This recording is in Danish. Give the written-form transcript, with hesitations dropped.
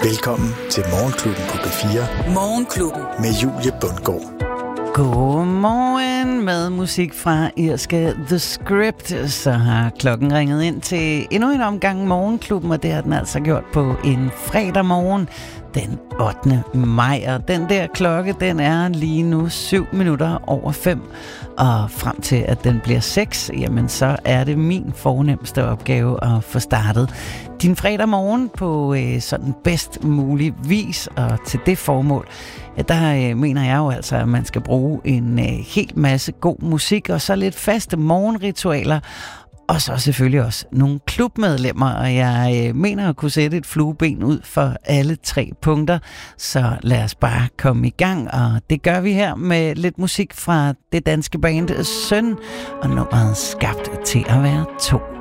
Velkommen til Morgenklubben på P4. Morgenklubben med Julie Bundgaard. Godmorgen med musik fra irske The Script. Så har klokken ringet ind til endnu en omgang Morgenklubben, og det har den altså gjort på en fredag morgen den 8. maj. Og den der klokke, den er lige nu 7:07, og frem til at den bliver 6, jamen så er det min fornemste opgave at få startet din fredag morgen på sådan bedst mulig vis. Og til det formål, der mener jeg jo altså, at man skal bruge en hel masse god musik og så lidt faste morgenritualer. Og så selvfølgelig også nogle klubmedlemmer, og jeg mener at kunne sætte et flueben ud for alle 3 punkter. Så lad os bare komme i gang, og det gør vi her med lidt musik fra det danske band Søn, og nummeret Skabt til at være 2.